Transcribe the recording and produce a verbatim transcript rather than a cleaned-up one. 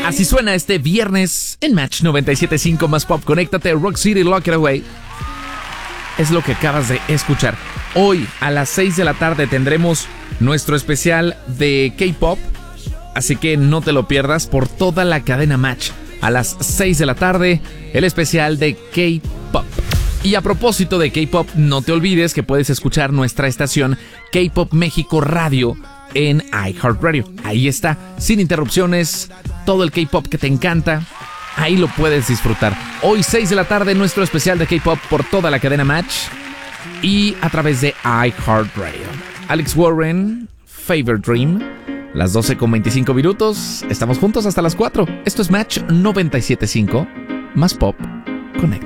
Así suena este viernes en Match noventa y siete punto cinco más Pop. Conéctate, Rock City, Lock It Away. Es lo que acabas de escuchar. Hoy a las seis de la tarde tendremos nuestro especial de K-Pop. Así que no te lo pierdas por toda la cadena Match. A las seis de la tarde, el especial de K-Pop. Y a propósito de K-Pop, no te olvides que puedes escuchar nuestra estación K-Pop México Radio en iHeartRadio. Ahí está, sin interrupciones, todo el K-Pop que te encanta. Ahí lo puedes disfrutar. Hoy seis de la tarde, nuestro especial de K-Pop por toda la cadena Match y a través de iHeartRadio. Alex Warren, Favorite Dream. Las doce con veinticinco minutos. Estamos juntos hasta las cuatro. Esto es Match noventa y siete punto cinco más Pop. Conecta.